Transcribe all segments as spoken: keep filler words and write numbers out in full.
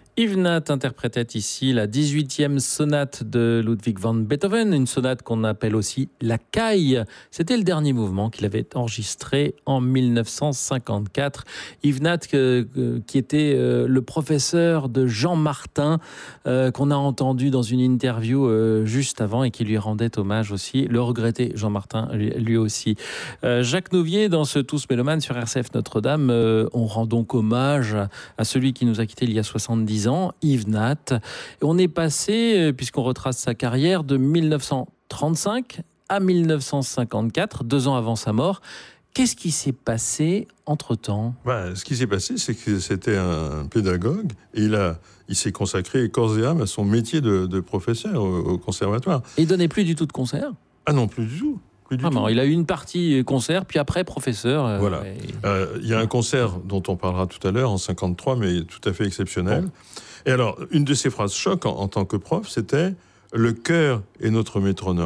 Yves Nat interprétait ici la dix-huitième sonate de Ludwig van Beethoven, une sonate qu'on appelle aussi la caille. C'était le dernier mouvement qu'il avait enregistré en mille neuf cent cinquante-quatre. Yves Nat, euh, qui était euh, le professeur de Jean Martin, euh, qu'on a entendu dans une interview euh, juste avant et qui lui rendait hommage aussi. Le regretté Jean Martin, lui, lui aussi. Euh, Jacques Nouvier, dans ce Tous Mélomanes sur R C F Notre-Dame, euh, on rend donc hommage à celui qui nous a quittés il y a soixante-dix ans. Yves Nat. On est passé, puisqu'on retrace sa carrière, de mille neuf cent trente-cinq à mille neuf cent cinquante-quatre, deux ans avant sa mort. Qu'est-ce qui s'est passé entre-temps ? Ben, ce qui s'est passé, c'est que c'était un pédagogue et il, a, il s'est consacré corps et âme à son métier de, de professeur au, au conservatoire. Et il donnait plus du tout de concert ? Ah non, plus du tout. Vraiment, il a eu une partie concert, puis après professeur. Euh, voilà. Et... Euh, il y a un concert dont on parlera tout à l'heure, en cinquante-trois, mais tout à fait exceptionnel. Bon. Et alors, une de ses phrases choc en, en tant que prof, c'était « Le cœur est notre métronome ».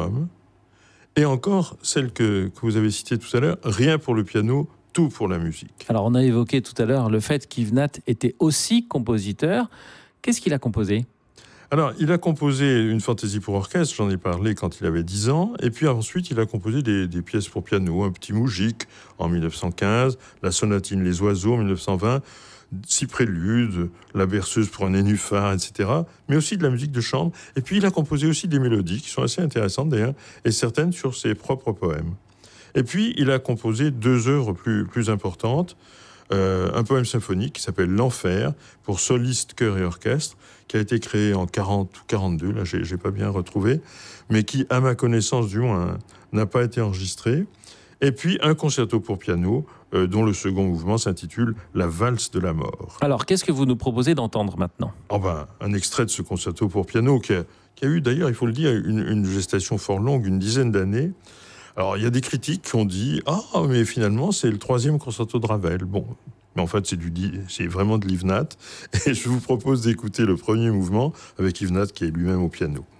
Et encore, celle que, que vous avez citée tout à l'heure, « Rien pour le piano, tout pour la musique ». Alors, on a évoqué tout à l'heure le fait qu'Yves Nat était aussi compositeur. Qu'est-ce qu'il a composé ? Alors, il a composé une fantaisie pour orchestre, j'en ai parlé quand il avait dix ans, et puis ensuite il a composé des, des pièces pour piano, un petit moujik en mille neuf cent quinze, la sonatine Les Oiseaux en mille neuf cent vingt, six préludes, la berceuse pour un nénuphar, et cetera, mais aussi de la musique de chambre. Et puis il a composé aussi des mélodies qui sont assez intéressantes d'ailleurs, et certaines sur ses propres poèmes. Et puis il a composé deux œuvres plus, plus importantes. Euh, un poème symphonique qui s'appelle L'Enfer pour soliste, chœur et orchestre, qui a été créé en quarante ou quarante-deux, là j'ai, j'ai pas bien retrouvé, mais qui, à ma connaissance du moins, n'a pas été enregistré. Et puis un concerto pour piano, euh, dont le second mouvement s'intitule La valse de la mort. Alors, qu'est-ce que vous nous proposez d'entendre maintenant ? Oh ben, un extrait de ce concerto pour piano qui a, qui a eu d'ailleurs, il faut le dire, une, une gestation fort longue, une dizaine d'années. Alors, il y a des critiques qui ont dit « Ah, mais finalement, c'est le troisième concerto de Ravel. » Bon, mais en fait, c'est, du, c'est vraiment de Yves Nat. Et je vous propose d'écouter le premier mouvement avec Yves Nat qui est lui-même au piano.